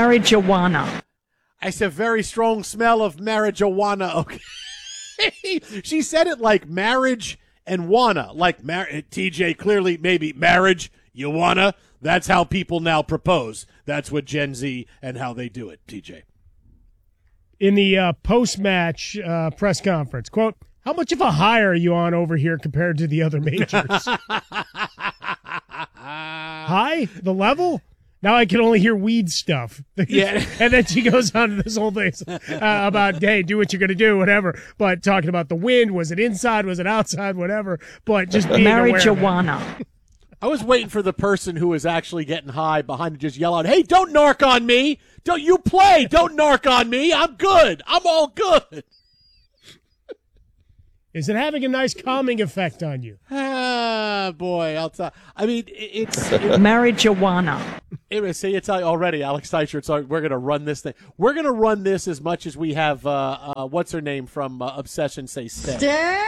Marijuana. I said very strong smell of marijuana. Okay. She said it like marriage and wanna. Like TJ, clearly maybe marriage, you wanna. That's how people now propose. That's what Gen Z and how they do it, TJ. In the post-match press conference, quote, how much of a high are you on over here compared to the other majors? High? The level? Now I can only hear weed stuff. Yeah. And then she goes on to this whole thing about, hey, do what you're going to do, whatever. But talking about the wind, was it inside, was it outside, whatever. But just being Marijuana. I was waiting for the person who was actually getting high behind to just yell out, hey, don't narc on me. Don't you play. Don't narc on me. I'm good. I'm all good. Is it having a nice calming effect on you? Ah, boy, I'll tell. I mean, it's Marijuana. It's already, Alex Teicher. It's we're going to run this thing. We're going to run this as much as we have. What's her name from Obsession? Say Stay.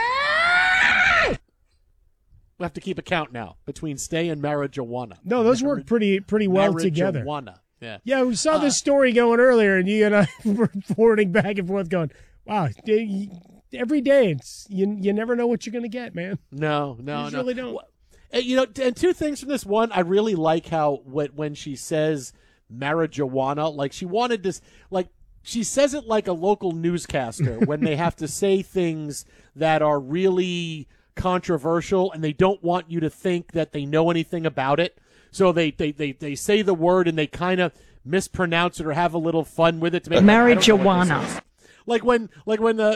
We have to keep a count now between Stay and marijuana. No, those work pretty well together. Yeah. Yeah, we saw this story going earlier, and you and I were forwarding back and forth, going, "Wow, every day it's you never know what you're going to get, man." No, you really don't. You know, and two things from this. One, I really like how when she says marijuana, like she wanted this, like she says it like a local newscaster when they have to say things that are really controversial and they don't want you to think that they know anything about it. So they say the word and they kind of mispronounce it or have a little fun with it to make marijuana. Like when the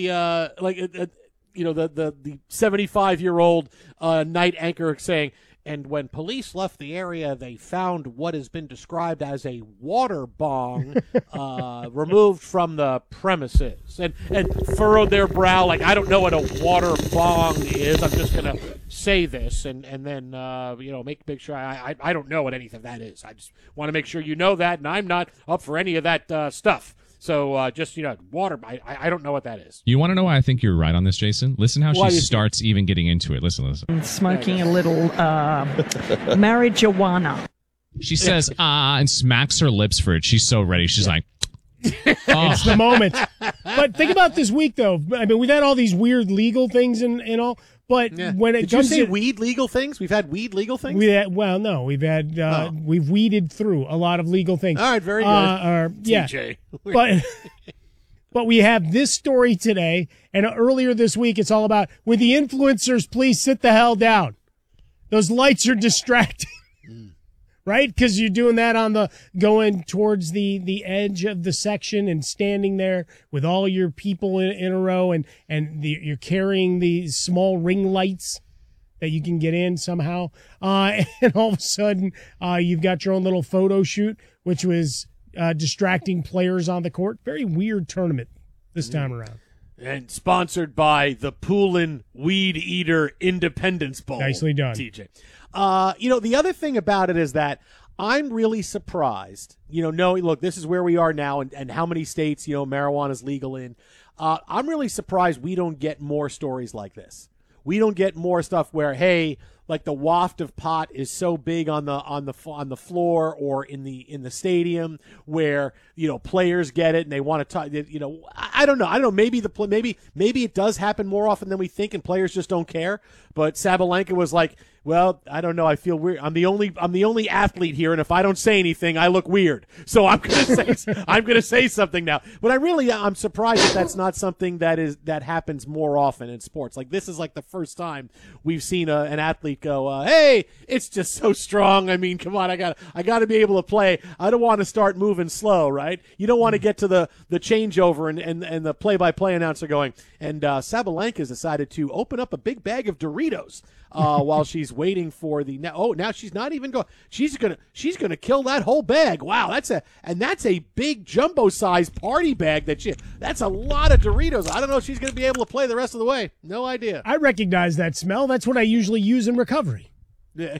75-year-old night anchor saying, and when police left the area, they found what has been described as a water bong removed from the premises, and furrowed their brow like, I don't know what a water bong is. I'm just going to say this, and then make sure I don't know what anything that is. I just want to make sure you know that, and I'm not up for any of that stuff. So just, water, I don't know what that is. You want to know why I think you're right on this, Jason? Listen how she starts even getting into it. Listen. Smoking a little marijuana. She says, and smacks her lips for it. She's so ready. She's like, it's the moment. But think about this week, though. I mean, we've had all these weird legal things and all. But when it comes to weed legal things, we've had weed legal things. We've weeded through a lot of legal things. All right, very good. TJ. But we have this story today, and earlier this week, it's all about, with the influencers, please sit the hell down. Those lights are distracting. Right? Because you're doing that going towards the edge of the section and standing there with all your people in a row, and you're carrying these small ring lights that you can get in somehow. And all of a sudden, you've got your own little photo shoot, which was distracting players on the court. Very weird tournament this time around. And sponsored by the Poolin Weed Eater Independence Bowl. Nicely done, TJ. The other thing about it is that I'm really surprised, knowing, look, this is where we are now and how many states, marijuana is legal in. I'm really surprised we don't get more stories like this. We don't get more stuff where, hey, like the waft of pot is so big on the floor or in the stadium where players get it and they want to talk. I don't know. Maybe it does happen more often than we think, and players just don't care. But Sabalenka was like, well, I don't know. I feel weird. I'm the only athlete here, and if I don't say anything, I look weird. So I'm gonna say something now. But I'm surprised that that's not something that happens more often in sports. Like, this is like the first time we've seen an athlete go, hey, it's just so strong. I mean, come on, I gotta be able to play. I don't want to start moving slow, right? You don't want to get to the changeover and the play-by-play announcer going, and Sabalenka's decided to open up a big bag of Doritos while she's waiting for now she's not even going. She's gonna kill that whole bag. Wow, that's a big jumbo-sized party bag that's a lot of Doritos. I don't know if she's gonna be able to play the rest of the way. No idea. I recognize that smell. That's what I usually use in recovery. Yeah.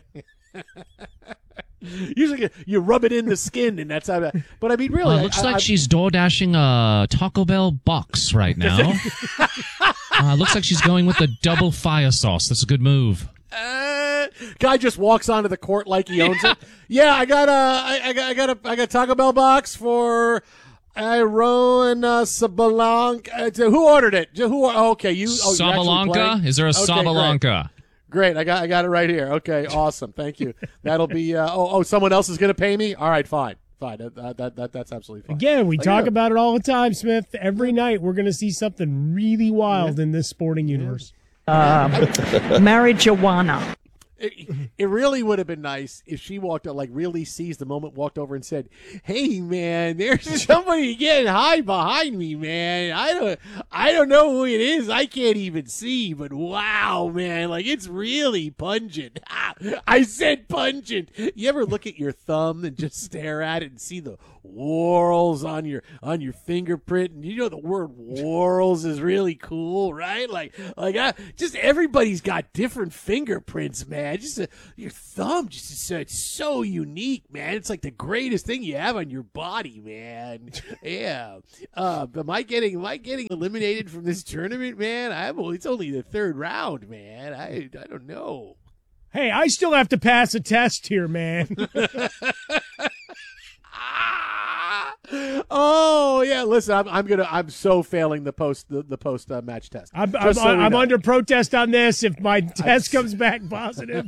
Usually you rub it in the skin, and that's how. But I mean, really, looks like she's door dashing a Taco Bell box right now. Looks like she's going with the double fire sauce. That's a good move. Guy just walks onto the court like he owns it. Yeah, I got Taco Bell box for Rowan Sabalanca. Who ordered it? Okay, you. Oh, Sabalanca? Is there a Sabalanca? Great, I got it right here. Okay, awesome. Thank you. That'll be. Someone else is going to pay me. All right, fine. That's absolutely fine. Again, we talk about it all the time, Smith. Every night we're going to see something really wild in this sporting universe. Marijuana. It really would have been nice if she walked up, like really seized the moment, walked over and said, "Hey man, there's somebody getting high behind me, man. I don't know who it is. I can't even see, but wow, man, like it's really pungent." I said pungent. You ever look at your thumb and just stare at it and see the whorls on your fingerprint, and you know the word whorls is really cool, right? Just everybody's got different fingerprints, man. Your thumb it's so unique, man. It's like the greatest thing you have on your body, man. Yeah. Am I getting eliminated from this tournament, man? It's only the third round, man. I don't know. Hey, I still have to pass a test here, man. Oh yeah, listen, I'm so failing the post match test. I'm under protest on this if my test comes back positive.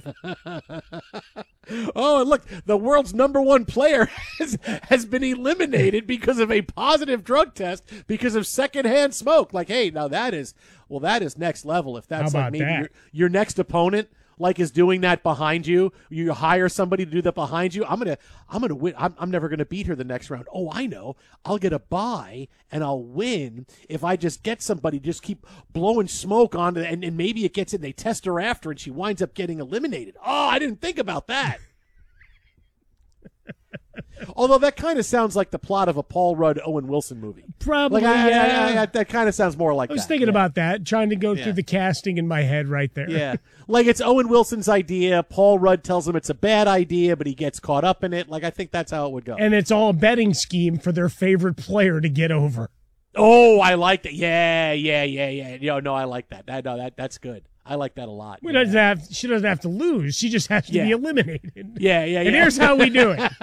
Oh, and look, the world's #1 player has been eliminated because of a positive drug test because of secondhand smoke. Like, hey, now that is next level. If that's like maybe your next opponent is doing that behind you, you hire somebody to do that behind you. I'm gonna win. I'm never gonna beat her the next round. Oh, I know. I'll get a bye and I'll win if I just get somebody just keep blowing smoke on it, and maybe it gets in. They test her after, and she winds up getting eliminated. Oh, I didn't think about that. Although that kind of sounds like the plot of a Paul Rudd, Owen Wilson movie. Probably, yeah. That kind of sounds more like that. I was thinking about that, trying to go through the casting in my head right there. Yeah. Like it's Owen Wilson's idea. Paul Rudd tells him it's a bad idea, but he gets caught up in it. Like, I think that's how it would go. And it's all a betting scheme for their favorite player to get over. Oh, I like that. Yeah. No, I like that. That's good. I like that a lot. She doesn't have to lose. She just has to be eliminated. Yeah. And here's how we do it.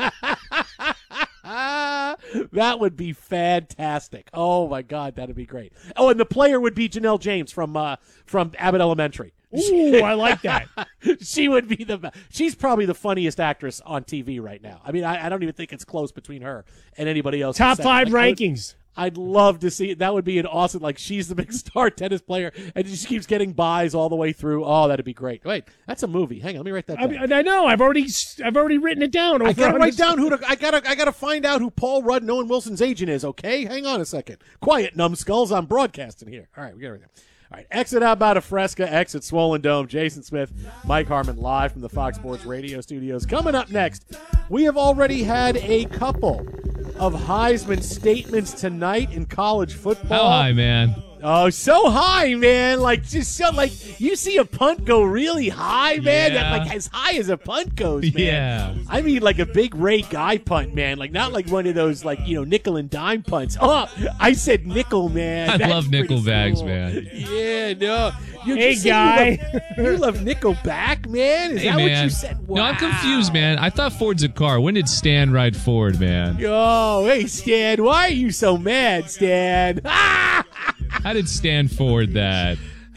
That would be fantastic. Oh my God, that'd be great. Oh, and the player would be Janelle James from Abbott Elementary. Ooh, I like that. She would be she's probably the funniest actress on TV right now. I mean, I don't even think it's close between her and anybody else. Top 5 rankings. I'd love to see it. That would be an awesome, she's the big star tennis player, and she keeps getting buys all the way through. Oh, that'd be great. Wait, that's a movie. Hang on, let me write that down. I know. I've already written it down. I gotta write down I gotta find out who Paul Rudd and Owen Wilson's agent is. Okay, hang on a second. Quiet, numbskulls. I'm broadcasting here. All right, we got everything. All right, exit out by Fresca, exit Swollen Dome. Jason Smith, Mike Harmon, live from the Fox Sports Radio studios. Coming up next, we have already had a couple of Heisman statements tonight in college football. How high, man? Oh, so high, man. You see a punt go really high, man. Yeah. That, as high as a punt goes, man. Yeah. I mean, like a big Ray Guy punt, man. Not like one of those, nickel and dime punts. Oh, I said nickel, man. I love nickel bags, cool. man. Yeah, no. Hey, Guy. You love Nickelback, man? Is that man. what you said? Wow. No, I'm confused, man. I thought Ford's a car. When did Stan ride Ford, man? Oh, hey, Stan. Why are you so mad, Stan? How did Stan Ford that?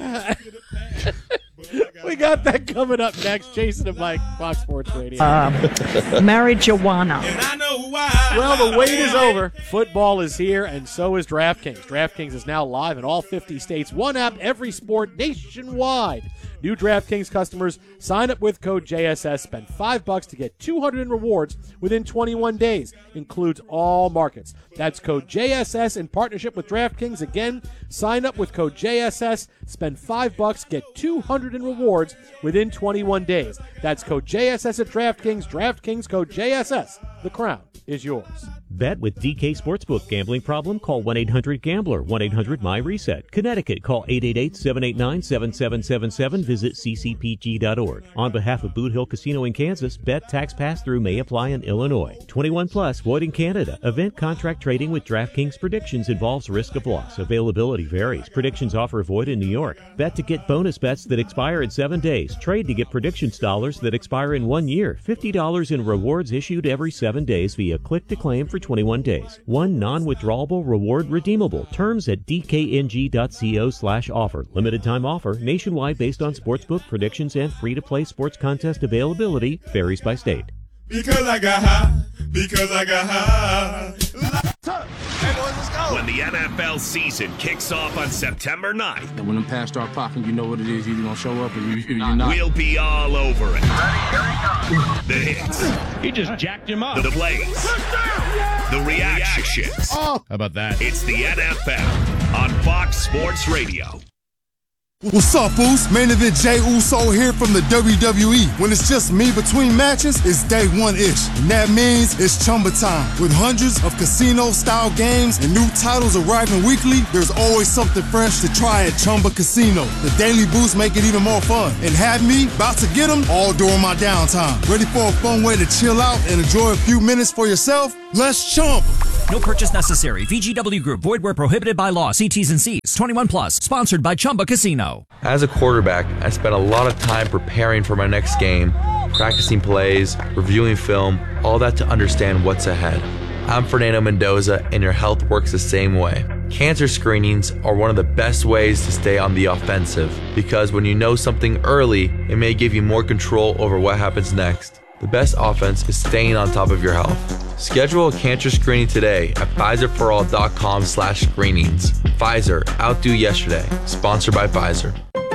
We got that coming up next. Jason and Mike, Fox Sports Radio. Marijuana. Well, the wait is over. Football is here, and so is DraftKings. DraftKings is now live in all 50 states. One app, every sport, nationwide. New DraftKings customers sign up with code JSS, spend $5 to get $200 in rewards within 21 days. Includes all markets. That's code JSS in partnership with DraftKings. Again, sign up with code JSS, spend $5, get $200 in rewards within 21 days. That's code JSS at DraftKings. DraftKings code JSS. The crown is yours. Bet with DK Sportsbook. Gambling problem? Call 1-800-GAMBLER. 1-800-MY-RESET. Connecticut. Call 888-789-7777. Visit ccpg.org. On behalf of Boot Hill Casino in Kansas, bet tax pass-through may apply in Illinois. 21 plus, void in Canada. Event contract trading with DraftKings Predictions involves risk of loss. Availability varies. Predictions offer void in New York. Bet to get bonus bets that expire in 7 days. Trade to get predictions dollars that expire in 1 year. $50 in rewards issued every 7 days via click to claim for 21 days. One non-withdrawable reward redeemable. Terms at dkng.co/offer. Limited time offer. Nationwide based on sportsbook predictions and free-to-play sports contest availability. Varies by state. Because I got high. Hey boys, let's go. When the NFL season kicks off on September 9th. And when them pass start popping, you know what it is. You're going to show up or you're not. We'll be all over it. The hits. He just jacked him up. The plays. The reactions. How about that? It's the NFL on Fox Sports Radio. What's up, Boost? Main event Jey Uso here from the WWE. When it's just me between matches, it's day one-ish. And that means it's Chumba time. With hundreds of casino-style games and new titles arriving weekly, there's always something fresh to try at Chumba Casino. The Daily Boost make it even more fun. And have me about to get them all during my downtime. Ready for a fun way to chill out and enjoy a few minutes for yourself? Let's chump! No purchase necessary. VGW Group. Void where prohibited by law. See T's and C's. 21 plus. Sponsored by Chumba Casino. As a quarterback, I spent a lot of time preparing for my next game, practicing plays, reviewing film, all that to understand what's ahead. I'm Fernando Mendoza, and your health works the same way. Cancer screenings are one of the best ways to stay on the offensive, because when you know something early, it may give you more control over what happens next. The best offense is staying on top of your health. Schedule a cancer screening today at PfizerForAll.com/screenings. Pfizer, outdo yesterday. Sponsored by Pfizer.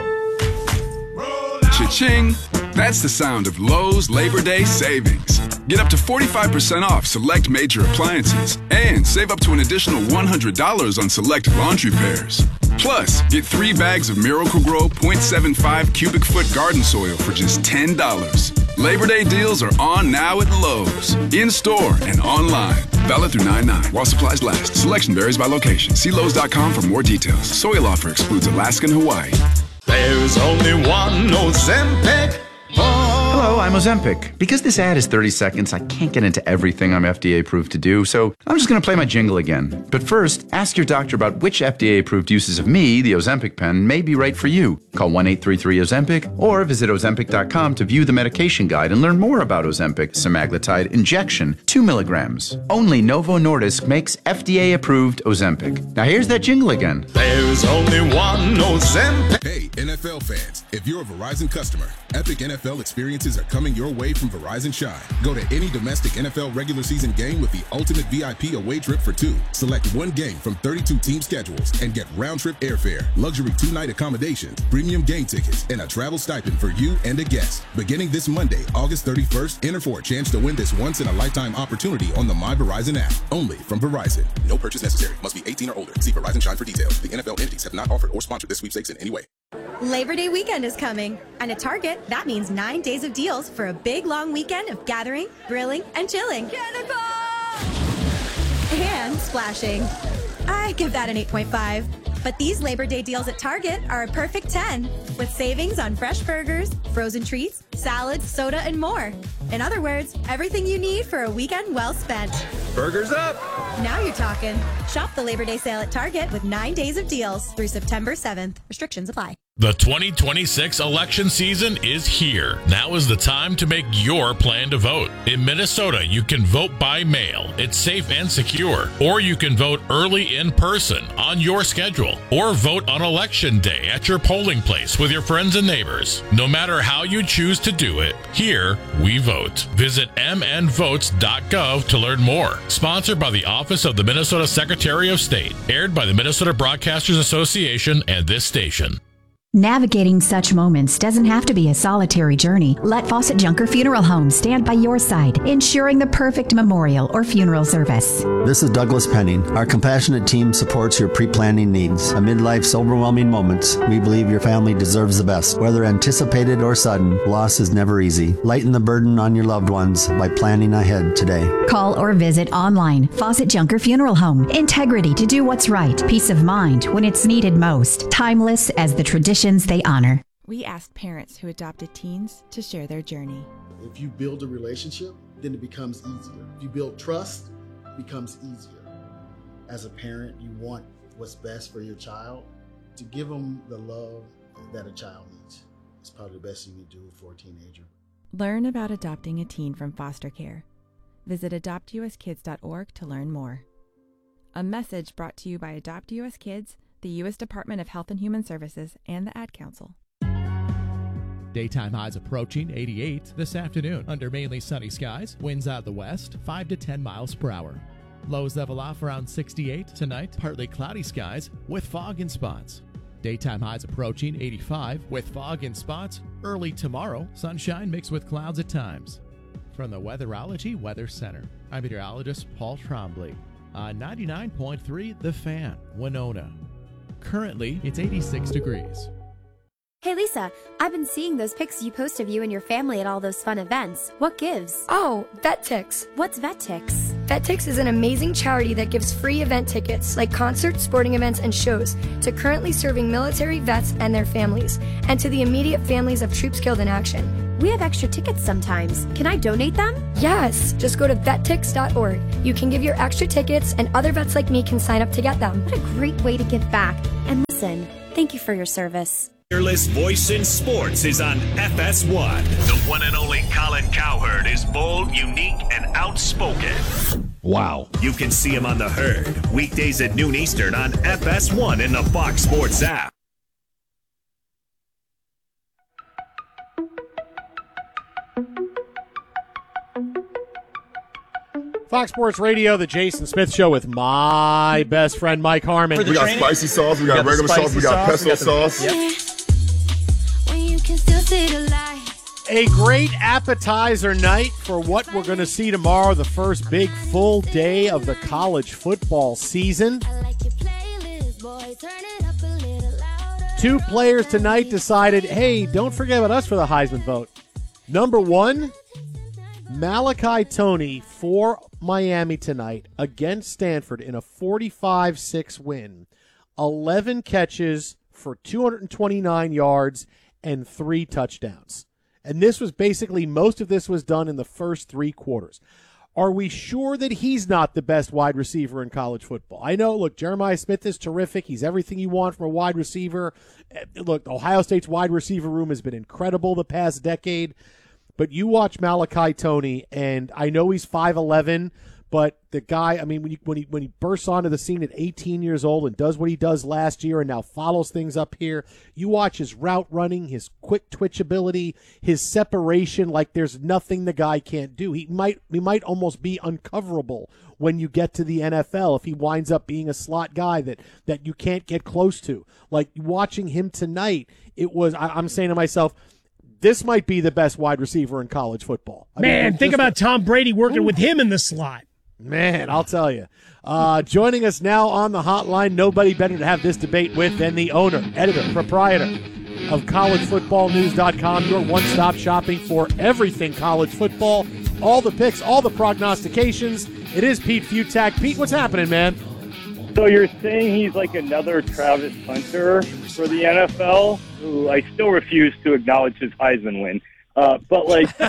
Cha-ching! That's the sound of Lowe's Labor Day savings. Get up to 45% off select major appliances and save up to an additional $100 on select laundry pairs. Plus, get 3 bags of Miracle-Gro 0.75 cubic foot garden soil for just $10. Labor Day deals are on now at Lowe's, in-store and online. Valid through 9/9 while supplies last. Selection varies by location. See Lowe's.com for more details. Soil offer excludes Alaska and Hawaii. There's only one Ozempic. Hello, I'm Ozempic. Because this ad is 30 seconds, I can't get into everything I'm FDA approved to do, so I'm just going to play my jingle again. But first, ask your doctor about which FDA approved uses of me, the Ozempic pen, may be right for you. Call 1-833-OZEMPIC or visit Ozempic.com to view the medication guide and learn more about Ozempic semaglutide injection, 2 milligrams. Only Novo Nordisk makes FDA approved Ozempic. Now here's that jingle again. There's only one Ozempic. Hey, NFL fans, if you're a Verizon customer, epic NFL experiences are coming your way from Verizon Shine. Go to any domestic NFL regular season game with the ultimate VIP away trip for 2. Select one game from 32 team schedules and get round-trip airfare, luxury 2-night accommodation, premium game tickets, and a travel stipend for you and a guest. Beginning this Monday, August 31st, enter for a chance to win this once-in-a-lifetime opportunity on the My Verizon app. Only from Verizon. No purchase necessary. Must be 18 or older. See Verizon Shine for details. The NFL entities have not offered or sponsored this sweepstakes in any way. Labor Day weekend is coming, and at Target, that means 9 days of deals for a big, long weekend of gathering, grilling, and chilling. And splashing. I give that an 8.5. But these Labor Day deals at Target are a perfect 10, with savings on fresh burgers, frozen treats, salads, soda, and more. In other words, everything you need for a weekend well spent. Burgers up! Now you're talking. Shop the Labor Day sale at Target with 9 days of deals through September 7th. Restrictions apply. The 2026 election season is here. Now is the time to make your plan to vote. In Minnesota, you can vote by mail. It's safe and secure. Or you can vote early in person on your schedule. Or vote on Election Day at your polling place with your friends and neighbors. No matter how you choose to do it, here we vote. Visit mnvotes.gov to learn more. Sponsored by the Office of the Minnesota Secretary of State. Aired by the Minnesota Broadcasters Association and this station. Navigating such moments doesn't have to be a solitary journey. Let Fawcett Junker Funeral Home stand by your side, ensuring the perfect memorial or funeral service. This is Douglas Penning. Our compassionate team supports your pre-planning needs. Amid life's overwhelming moments, we believe your family deserves the best. Whether anticipated or sudden, loss is never easy. Lighten the burden on your loved ones by planning ahead today. Call or visit online. Fawcett Junker Funeral Home. Integrity to do what's right. Peace of mind when it's needed most. Timeless as the traditions they honor. We asked parents who adopted teens to share their journey. If you build a relationship, then it becomes easier. If you build trust, it becomes easier. As a parent, you want what's best for your child. To give them the love that a child needs. It's probably the best you can do for a teenager. Learn about adopting a teen from foster care. Visit adoptuskids.org to learn more. A message brought to you by Adopt US Kids, the U.S. Department of Health and Human Services, and the Ad Council. Daytime highs approaching 88 this afternoon under mainly sunny skies. Winds out of the west, 5 to 10 miles per hour. Lows level off around 68 tonight. Partly cloudy skies with fog in spots. Daytime highs approaching 85 with fog in spots. Early tomorrow, sunshine mixed with clouds at times. From the Weatherology Weather Center, I'm meteorologist Paul Trombley on 99.3 The Fan, Winona. Currently, it's 86 degrees. Hey Lisa, I've been seeing those pics you post of you and your family at all those fun events. What gives? Oh, VetTix. What's VetTix? VetTix is an amazing charity that gives free event tickets, like concerts, sporting events, and shows, to currently serving military vets and their families, and to the immediate families of troops killed in action. We have extra tickets sometimes. Can I donate them? Yes, just go to vettix.org. You can give your extra tickets, and other vets like me can sign up to get them. What a great way to give back. And listen, thank you for your service. Fearless voice in sports is on FS1. The one and only Colin Cowherd is bold, unique, and outspoken. Wow. You can see him on The Herd, weekdays at noon Eastern on FS1 in the Fox Sports app. Fox Sports Radio, the Jason Smith Show with my best friend Mike Harmon. We got spicy sauce, we got regular sauce, we got pesto sauce. Yep. A great appetizer night for what we're going to see tomorrow, the first big full day of the college football season. Two players tonight decided, hey, don't forget about us for the Heisman vote. Number one, Malachi Toney for Miami tonight against Stanford in a 45-6 win. 11 catches for 229 yards and 3 touchdowns. And this was basically, most of this was done in the first 3 quarters. Are we sure that he's not the best wide receiver in college football? I know, look, Jeremiah Smith is terrific. He's everything you want from a wide receiver. Look, Ohio State's wide receiver room has been incredible the past decade. But you watch Malachi Toney, and I know he's 5'11", but the guy, I mean, when he bursts onto the scene at 18 years old and does what he does last year and now follows things up here, you watch his route running, his quick twitch ability, his separation, like there's nothing the guy can't do. He might almost be uncoverable when you get to the NFL if he winds up being a slot guy that you can't get close to. Like watching him tonight, I'm saying to myself, this might be the best wide receiver in college football. Think about Tom Brady working with him in the slot. Man, I'll tell you. Joining us now on the hotline, nobody better to have this debate with than the owner, editor, proprietor of collegefootballnews.com, your one-stop shopping for everything college football, all the picks, all the prognostications. It is Pete Futak. Pete, what's happening, man? So you're saying he's like another Travis Hunter for the NFL, who I still refuse to acknowledge his Heisman win. But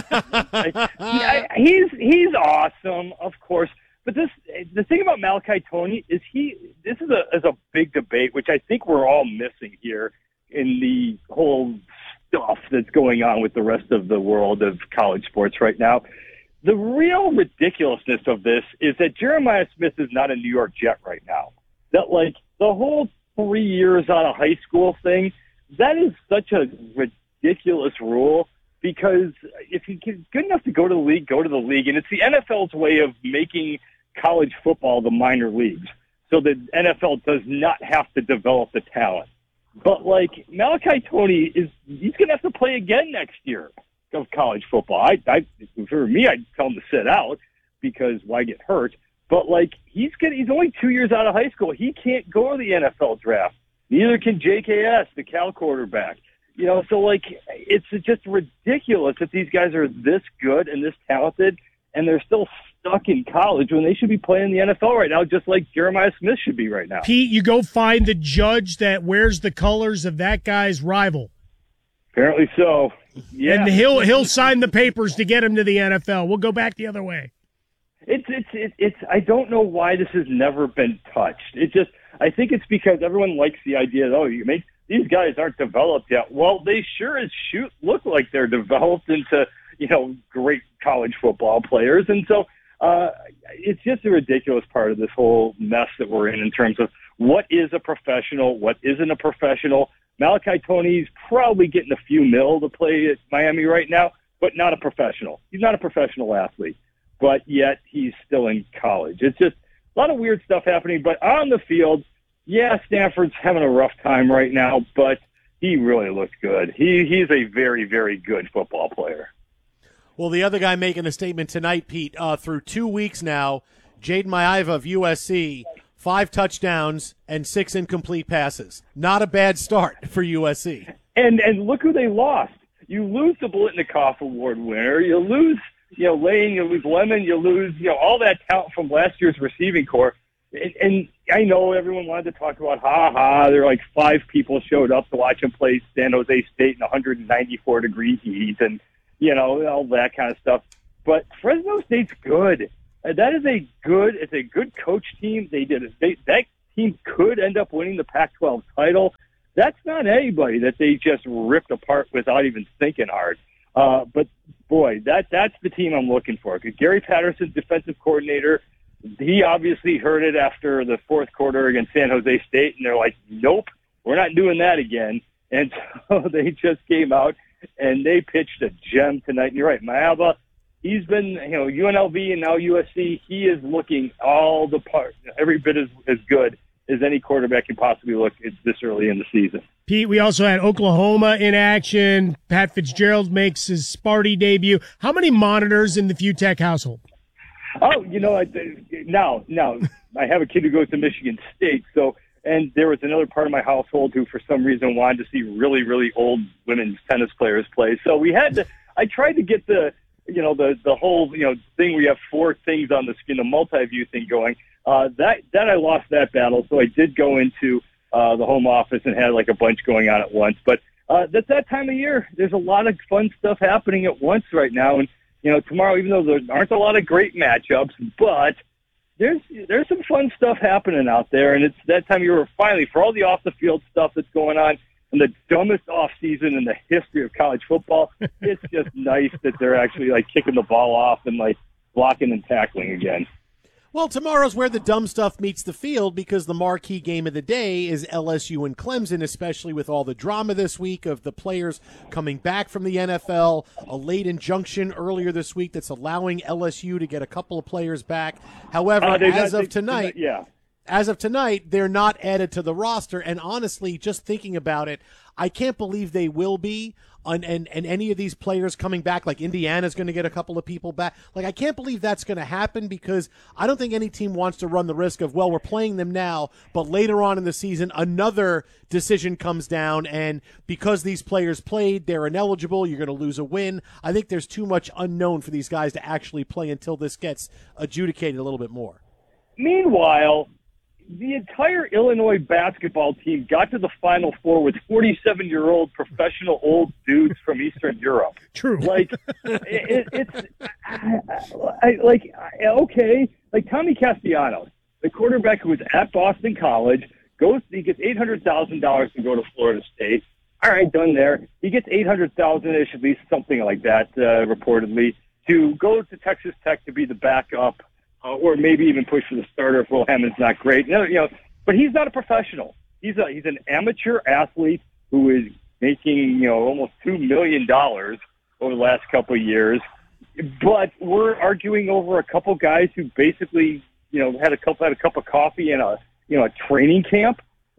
he's awesome, of course. But the thing about Malachi Toney is this is a big debate, which I think we're all missing here in the whole stuff that's going on with the rest of the world of college sports right now. The real ridiculousness of this is that Jeremiah Smith is not a New York Jet right now. That like the whole 3 years out of high school thing, that is such a ridiculous rule. Because if you're good enough to go to the league, go to the league. And it's the NFL's way of making college football the minor leagues so that NFL does not have to develop the talent. But, like, Malachi Tony he's going to have to play again next year of college football. For me, I'd tell him to sit out because why get hurt? But, like, he's only 2 years out of high school. He can't go to the NFL draft. Neither can JKS, the Cal quarterback. You know, so, like, it's just ridiculous that these guys are this good and this talented, and they're still stuck in college when they should be playing in the NFL right now, just like Jeremiah Smith should be right now. Pete, you go find the judge that wears the colors of that guy's rival. Apparently so. Yeah. And he'll sign the papers to get him to the NFL. We'll go back the other way. It's I don't know why this has never been touched. I think it's because everyone likes the idea that, these guys aren't developed yet. Well, they sure as look like they're developed into, great college football players. And so it's just a ridiculous part of this whole mess that we're in terms of what is a professional, what isn't a professional. Malachi Tony's probably getting a few mil to play at Miami right now, but not a professional. He's not a professional athlete, but yet he's still in college. It's just a lot of weird stuff happening. But on the field, yeah, Stanford's having a rough time right now, but he really looks good. He's a very, very good football player. Well, the other guy making a statement tonight, Pete, through 2 weeks now, Jaden Maiava of USC, 5 touchdowns and 6 incomplete passes. Not a bad start for USC. And look who they lost. You lose the Biletnikoff Award winner. You lose, Lane. You lose Lemon. You lose, all that talent from last year's receiving corps. And I know everyone wanted to talk about, there are like 5 people showed up to watch him play San Jose State in 194-degree heat and, all that kind of stuff. But Fresno State's good. It's a good coach team. That team could end up winning the Pac-12 title. That's not anybody that they just ripped apart without even thinking hard. But boy, that's the team I'm looking for. Gary Patterson, defensive coordinator, he obviously heard it after the fourth quarter against San Jose State, and they're like, nope, we're not doing that again. And so they just came out and they pitched a gem tonight. And you're right, Maiava, he's been, UNLV and now USC. He is looking all the part, every bit as good as any quarterback can possibly look this early in the season. Pete, we also had Oklahoma in action. Pat Fitzgerald makes his Sparty debut. How many monitors in the FUTech household? Oh, now I have a kid who goes to Michigan State, and there was another part of my household who, for some reason, wanted to see really, really old women's tennis players play. So I tried to get the whole, thing where you have 4 things on the screen, the multi-view thing going. That I lost that battle, so I did go into the home office and had like a bunch going on at once. But that's that time of year. There's a lot of fun stuff happening at once right now, and tomorrow, even though there aren't a lot of great matchups, but there's some fun stuff happening out there, and it's that time of year finally, for all the off-the-field stuff that's going on in the dumbest off-season in the history of college football, it's just nice that they're actually, kicking the ball off and, blocking and tackling again. Well, tomorrow's where the dumb stuff meets the field because the marquee game of the day is LSU and Clemson, especially with all the drama this week of the players coming back from the NFL, a late injunction earlier this week that's allowing LSU to get a couple of players back. However, as of tonight, they're not added to the roster. And honestly, just thinking about it, I can't believe they will be. And any of these players coming back, like Indiana's going to get a couple of people back. I can't believe that's going to happen because I don't think any team wants to run the risk of, we're playing them now, but later on in the season, another decision comes down, and because these players played, they're ineligible, you're going to lose a win. I think there's too much unknown for these guys to actually play until this gets adjudicated a little bit more. Meanwhile, the entire Illinois basketball team got to the Final Four with 47-year-old professional old dudes from Eastern Europe. True. Tommy Castellanos, the quarterback who was at Boston College, he gets $800,000 to go to Florida State. All right, done there. He gets $800,000-ish, at least something like that, reportedly, to go to Texas Tech to be the backup. Or maybe even push for the starter if Will Hammond's not great. But he's not a professional. He's an amateur athlete who is making almost $2 million over the last couple of years. But we're arguing over a couple guys who basically had a cup of coffee in a training camp.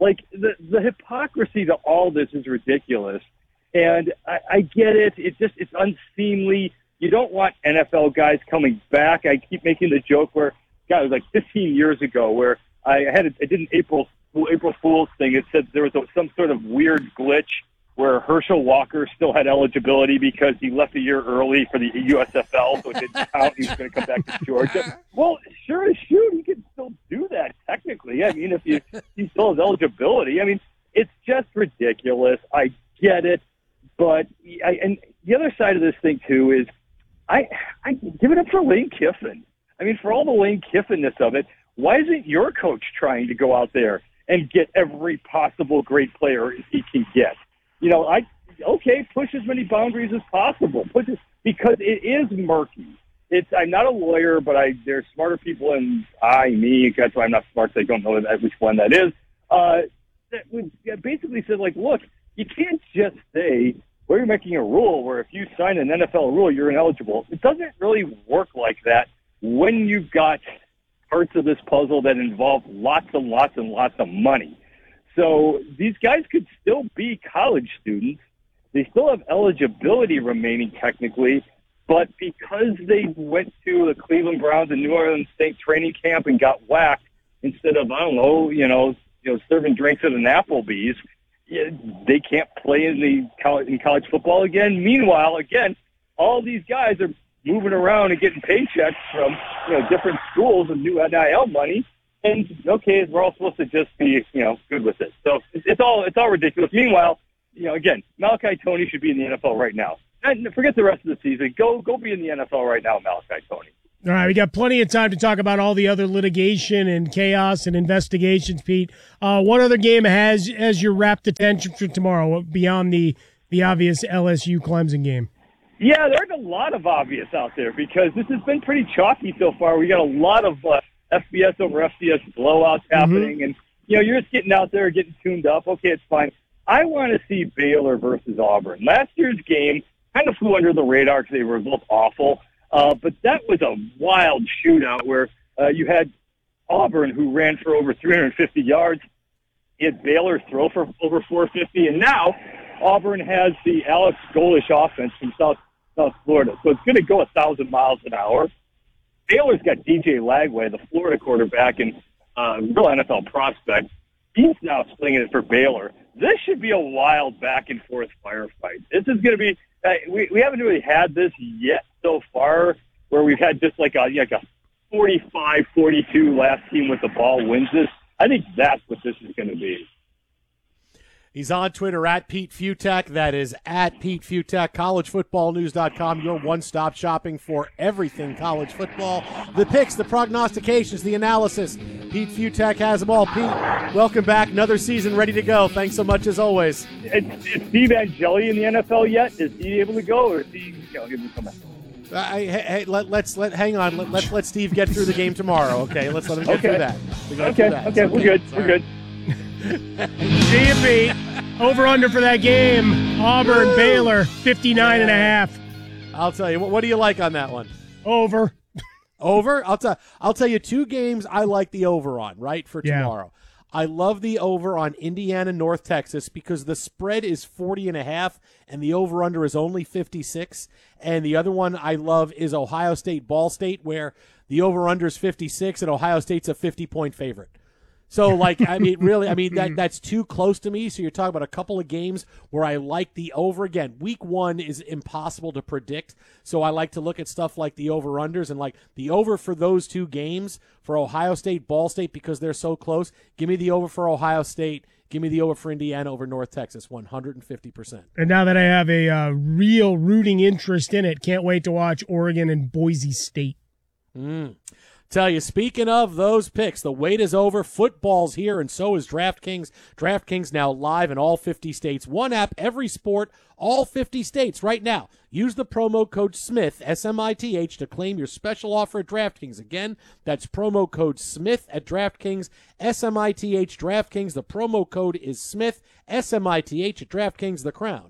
Like, the hypocrisy to all this is ridiculous. And I get it. It's unseemly. You don't want NFL guys coming back. I keep making the joke where, God, it was like 15 years ago where I did an April Fool's thing. It said there was some sort of weird glitch where Herschel Walker still had eligibility because he left a year early for the USFL, so it didn't count. He was going to come back to Georgia. Well, sure as shoot, he can still do that technically. I mean, if he still has eligibility. I mean, it's just ridiculous. I get it, but and the other side of this thing too is I give it up for Lane Kiffin. I mean, for all the Lane Kiffin-ness of it, why isn't your coach trying to go out there and get every possible great player he can get? You know, push as many boundaries as possible. Because it is murky. I'm not a lawyer, but there's smarter people than me. That's why I'm not smart. So I don't know which one that is. That would basically said, like, look, you can't just say, well, you're making a rule where if you sign an NFL rule, you're ineligible. It doesn't really work like that when you've got parts of this puzzle that involve lots and lots and lots of money. So these guys could still be college students. They still have eligibility remaining technically, but because they went to the Cleveland Browns and New Orleans State training camp and got whacked instead of, serving drinks at an Applebee's, they can't play in college football again. Meanwhile, again, all these guys are moving around and getting paychecks from different schools and new NIL money. And okay, we're all supposed to just be good with it. So it's all ridiculous. Meanwhile, again, Malachi Toney should be in the NFL right now. And forget the rest of the season. Go be in the NFL right now, Malachi Toney. All right, we got plenty of time to talk about all the other litigation and chaos and investigations, Pete. What other game has your rapt attention for tomorrow beyond the obvious LSU Clemson game? Yeah, there's a lot of obvious out there because this has been pretty chalky so far. We got a lot of FBS over FCS blowouts happening, and you're just getting out there, getting tuned up. Okay, it's fine. I want to see Baylor versus Auburn. Last year's game kind of flew under the radar because they were both awful, but that was a wild shootout where you had Auburn, who ran for over 350 yards. You had Baylor throw for over 450, and now Auburn has the Alex Golish offense from South Florida, so it's going to go 1,000 miles an hour. Baylor's got DJ Lagway, the Florida quarterback and real NFL prospect. He's now slinging it for Baylor. This should be a wild back-and-forth firefight. This is going to be we haven't really had this yet so far, where we've had just like a 45-42 last team with the ball wins this. I think that's what this is going to be. He's on Twitter at Pete Fiutak. That is at Pete Fiutak. CollegeFootballNews.com, your one-stop shopping for everything college football. The picks, the prognostications, the analysis. Pete Fiutak has them all. Pete, welcome back. Another season ready to go. Thanks so much as always. Is Steve Angeli in the NFL yet? Is he able to go, or is he come back? Hey, hang on. Let's let Steve get through the game tomorrow. Okay, let's let him get through that. Okay, we're good. We're good. See you, Pete. Over under for that game. Auburn, Baylor, 59.5. I'll tell you. What do you like on that one? Over. Over? I'll tell you two games I like the over on, right, for tomorrow. I love the over on Indiana, North Texas, because the spread is 40.5 and the over-under is only 56. And the other one I love is Ohio State, Ball State, where the over-under is 56 and Ohio State's a 50-point favorite. So, that's too close to me. So you're talking about a couple of games where I like the over. Again, week one is impossible to predict. So I like to look at stuff like the over-unders and like the over for those two games for Ohio State, Ball State, because they're so close. Give me the over for Ohio State. Give me the over for Indiana over North Texas, 150%. And now that I have a real rooting interest in it, can't wait to watch Oregon and Boise State. Tell you, speaking of those picks, the wait is over. Football's here, and so is DraftKings. DraftKings now live in all 50 states. One app, every sport, all 50 states right now. Use the promo code SMITH, S-M-I-T-H, to claim your special offer at DraftKings. Again, that's promo code SMITH at DraftKings, S-M-I-T-H, DraftKings. The promo code is SMITH, S-M-I-T-H at DraftKings. The crown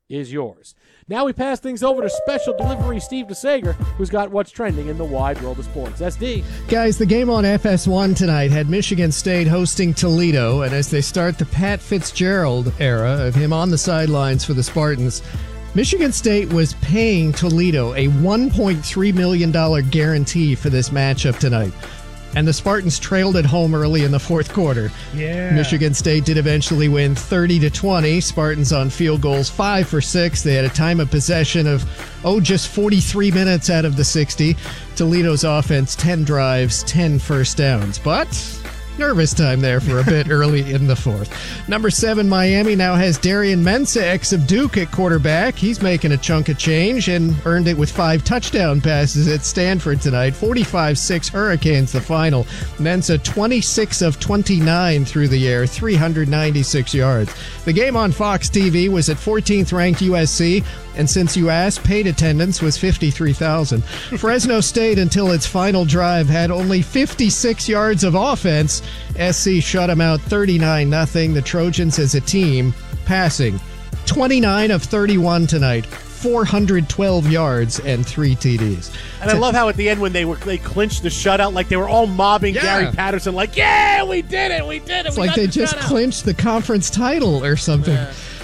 is yours. Now we pass things over to special delivery Steve DeSager, who's got what's trending in the wide world of sports. SD. Guys, the game on FS1 tonight had Michigan State hosting Toledo, and as they start the Pat Fitzgerald era of him on the sidelines for the Spartans, Michigan State was paying Toledo a $1.3 million guarantee for this matchup tonight. And the Spartans trailed at home early in the fourth quarter. Yeah. Michigan State did eventually win 30-20. Spartans on field goals 5 for 6. They had a time of possession of, just 43 minutes out of the 60. Toledo's offense, 10 drives, 10 first downs. But nervous time there for a bit early in the fourth. Number 7, Miami now has Darian Mensah, ex of Duke, at quarterback. He's making a chunk of change and earned it with 5 touchdown passes at Stanford tonight. 45-6 Hurricanes, the final. Mensah 26 of 29 through the air, 396 yards. The game on Fox TV was at 14th ranked USC, and since you asked, paid attendance was 53,000. Fresno State, until its final drive, had only 56 yards of offense. SC shut them out 39-0. The Trojans as a team passing 29 of 31 tonight, 412 yards and 3 TDs. And I love how at the end when they clinched the shutout, like they were all mobbing Gary Patterson, like, yeah, we did it. It's like they just clinched the conference title or something.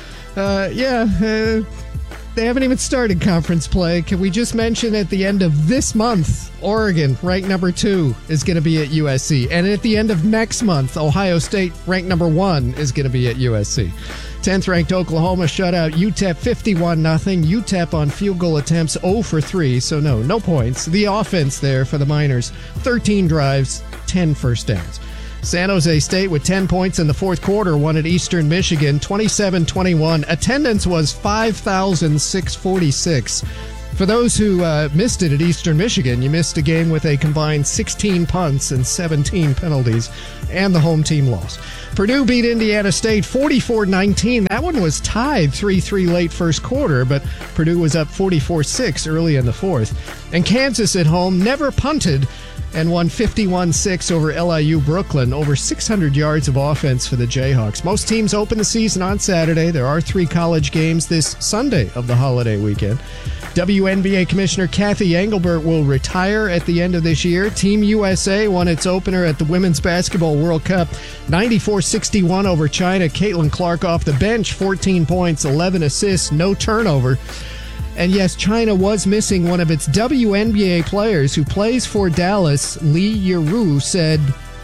They haven't even started conference play. Can we just mention at the end of this month, Oregon, ranked number 2, is going to be at USC. And at the end of next month, Ohio State, ranked number 1, is going to be at USC. 10th ranked Oklahoma shut out UTEP 51-0. UTEP on field goal attempts 0 for 3, so no points. The offense there for the Miners, 13 drives, 10 first downs. San Jose State with 10 points in the fourth quarter won at Eastern Michigan 27-21. Attendance was 5,646. For those who missed it at Eastern Michigan, you missed a game with a combined 16 punts and 17 penalties, and the home team lost. Purdue beat Indiana State 44-19. That one was tied 3-3 late first quarter, but Purdue was up 44-6 early in the fourth. And Kansas at home never punted and won 51-6 over LIU Brooklyn. Over 600 yards of offense for the Jayhawks. Most teams open the season on Saturday. There are 3 college games this Sunday of the holiday weekend. WNBA Commissioner Kathy Engelbert will retire at the end of this year. Team USA won its opener at the Women's Basketball World Cup 94-61 over China. Caitlin Clark off the bench, 14 points, 11 assists, no turnover. And yes, China was missing one of its WNBA players who plays for Dallas. Lee Yeru said,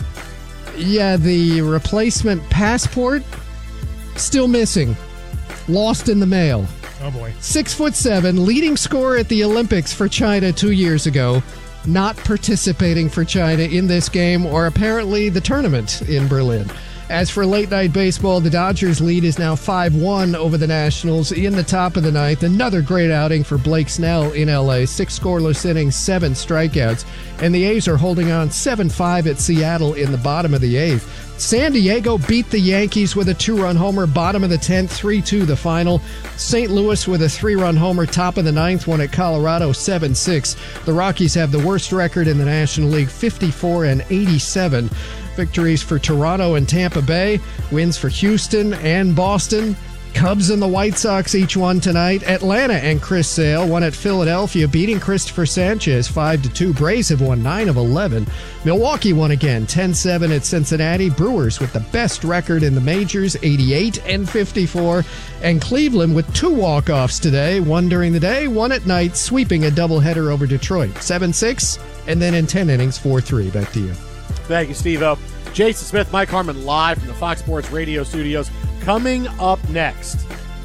the replacement passport, still missing. Lost in the mail. Oh, boy. 6'7", leading scorer at the Olympics for China 2 years ago. Not participating for China in this game or apparently the tournament in Berlin. As for late-night baseball, the Dodgers' lead is now 5-1 over the Nationals in the top of the ninth. Another great outing for Blake Snell in L.A. 6 scoreless innings, 7 strikeouts. And the A's are holding on 7-5 at Seattle in the bottom of the 8th. San Diego beat the Yankees with a 2-run homer, bottom of the 10th, 3-2 the final. St. Louis with a 3-run homer, top of the 9th, won at Colorado 7-6. The Rockies have the worst record in the National League, 54-87. Victories for Toronto and Tampa Bay, wins for Houston and Boston. Cubs and the White Sox each won tonight. Atlanta and Chris Sale won at Philadelphia, beating Christopher Sanchez 5-2. Braves have won 9 of 11. Milwaukee won again, 10-7 at Cincinnati. Brewers with the best record in the majors, 88-54. And Cleveland with 2 walk-offs today, one during the day, one at night, sweeping a doubleheader over Detroit, 7-6, and then in 10 innings, 4-3. Back to you. Thank you, Steve-O. Jason Smith, Mike Harmon, live from the Fox Sports Radio studios. Coming up next,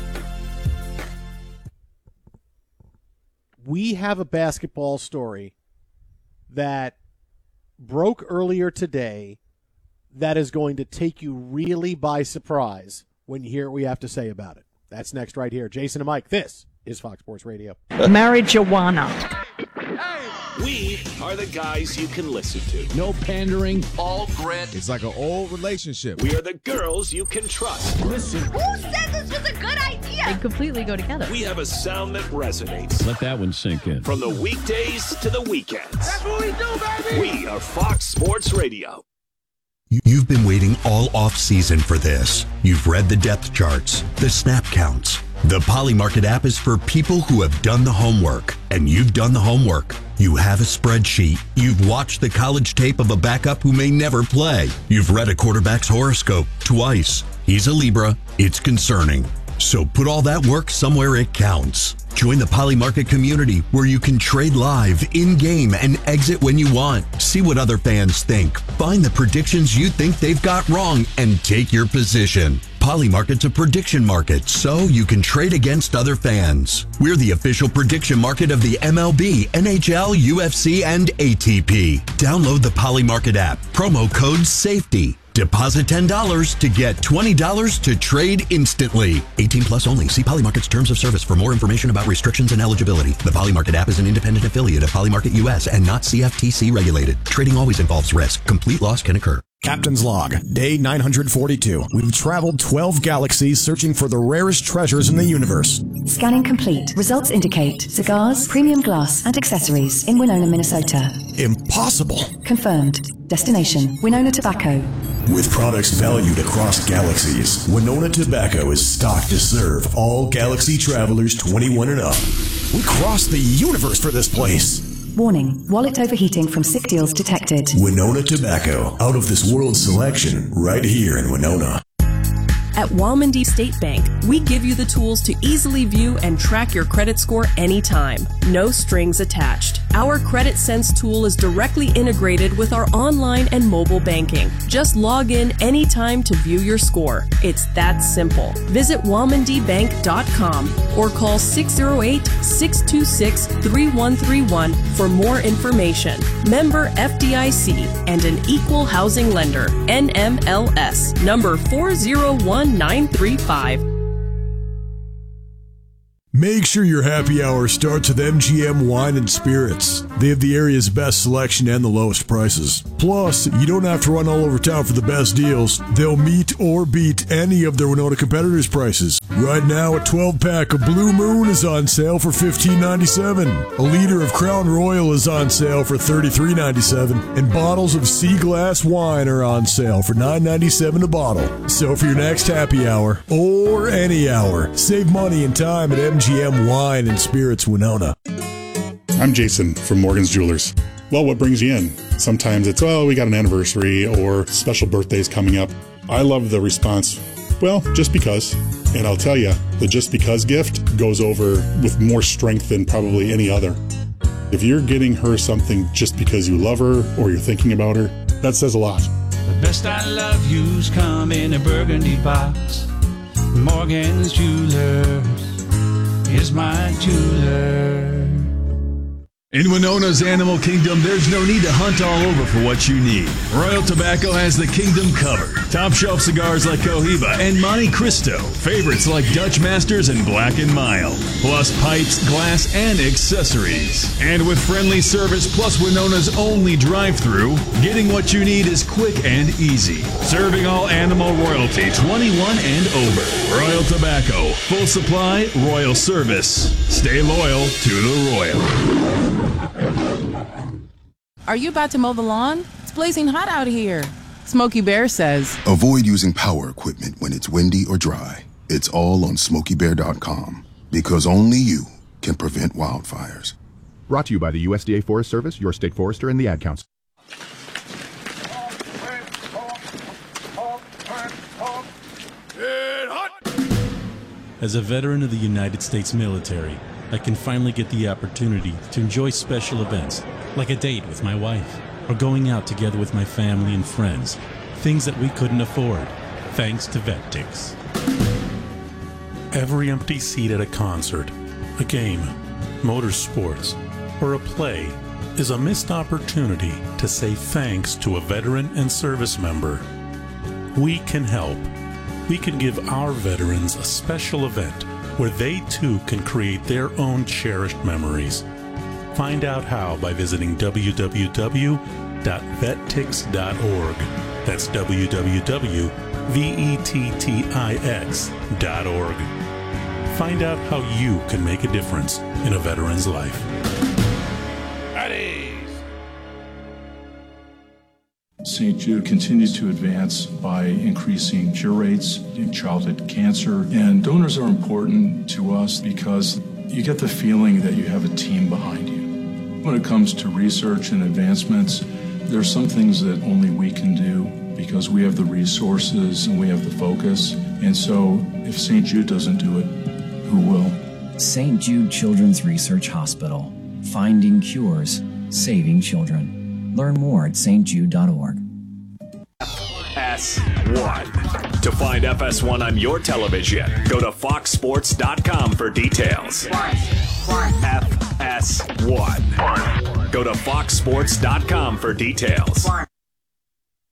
we have a basketball story that broke earlier today that is going to take you really by surprise when you hear what we have to say about it. That's next right here. Jason and Mike, this is Fox Sports Radio. Marijuana. We are the guys you can listen to. No pandering. All grit. It's like an old relationship. We are the girls you can trust. Listen. Who said this was a good idea? They completely go together. We have a sound that resonates. Let that one sink in. From the weekdays to the weekends. That's what we do, baby. We are Fox Sports Radio. You've been waiting all off-season for this. You've read the depth charts, the snap counts, The Polymarket app is for people who have done the homework, and you've done the homework. You have a spreadsheet. You've watched the college tape of a backup who may never play. You've read a quarterback's horoscope twice. He's a Libra. It's concerning. So put all that work somewhere it counts. Join the Polymarket community where you can trade live, in-game, and exit when you want. See what other fans think. Find the predictions you think they've got wrong and take your position. Polymarket's a prediction market, so you can trade against other fans. We're the official prediction market of the MLB, NHL, UFC, and ATP. Download the Polymarket app. Promo code SAFETY. Deposit $10 to get $20 to trade instantly. 18 plus only. See Polymarket's terms of service for more information about restrictions and eligibility. The Polymarket app is an independent affiliate of Polymarket US and not CFTC regulated. Trading always involves risk. Complete loss can occur. Captain's Log, day 942. We've traveled 12 galaxies searching for the rarest treasures in the universe. Scanning complete. Results indicate cigars, premium glass, and accessories in Winona, Minnesota. Impossible. Confirmed. Destination, Winona Tobacco. With products valued across galaxies, Winona Tobacco is stocked to serve all galaxy travelers 21 and up. We crossed the universe for this place. Warning, wallet overheating from sick deals detected. Winona Tobacco, out of this world selection, right here in Winona. At Walmondie State Bank, we give you the tools to easily view and track your credit score anytime. No strings attached. Our Credit Sense tool is directly integrated with our online and mobile banking. Just log in anytime to view your score. It's that simple. Visit WalmondiBank.com or call 608-626-3131 for more information. Member FDIC and an equal housing lender. NMLS number 401935. Make sure your happy hour starts with MGM Wine and Spirits. They have the area's best selection and the lowest prices. Plus, you don't have to run all over town for the best deals. They'll meet or beat any of their Winona competitors' prices. Right now, a 12-pack of Blue Moon is on sale for $15.97. A liter of Crown Royal is on sale for $33.97. And bottles of Sea Glass wine are on sale for $9.97 a bottle. So for your next happy hour, or any hour, save money and time at MGM Wine and Spirits Winona. I'm Jason from Morgan's Jewelers. Well, what brings you in? Sometimes it's, oh, we got an anniversary or special birthdays coming up. I love the response, well, just because. And I'll tell you, the just because gift goes over with more strength than probably any other. If you're getting her something just because you love her or you're thinking about her, that says a lot. The best I love you's come in a burgundy box. Morgan's Jewelers is my jeweler. In Winona's Animal Kingdom, there's no need to hunt all over for what you need. Royal Tobacco has the kingdom covered. Top shelf cigars like Cohiba and Monte Cristo. Favorites like Dutch Masters and Black & Mild. Plus pipes, glass, and accessories. And with friendly service plus Winona's only drive-thru, getting what you need is quick and easy. Serving all animal royalty, 21 and over. Royal Tobacco. Full supply, royal service. Stay loyal to the royal. Are you about to mow the lawn? It's blazing hot out here. Smokey Bear says, avoid using power equipment when it's windy or dry. It's all on SmokeyBear.com because only you can prevent wildfires. Brought to you by the USDA Forest Service, your state forester, and the Ad Council. As a veteran of the United States military, I can finally get the opportunity to enjoy special events, like a date with my wife, or going out together with my family and friends, things that we couldn't afford, thanks to VetTix. Every empty seat at a concert, a game, motorsports, or a play is a missed opportunity to say thanks to a veteran and service member. We can help. We can give our veterans a special event where they too can create their own cherished memories. Find out how by visiting www.vettix.org. That's www.vettix.org. Find out how you can make a difference in a veteran's life. St. Jude continues to advance by increasing cure rates in childhood cancer. And donors are important to us because you get the feeling that you have a team behind you. When it comes to research and advancements, there are some things that only we can do because we have the resources and we have the focus. And so if St. Jude doesn't do it, who will? St. Jude Children's Research Hospital. Finding cures, saving children. Learn more at stjude.org. FS1. To find FS1 on your television, go to foxsports.com for details. FS1. Go to foxsports.com for details.